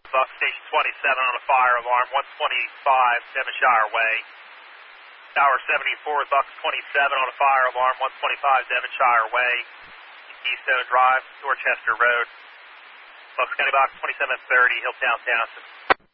Buck Station 27 on a fire alarm, 125 Devonshire Way. Tower 74, Buck 27 on a fire alarm, 125 Devonshire Way. Keystone Drive, Dorchester Road. Bucks County Box 2730, Hilltown Townsend.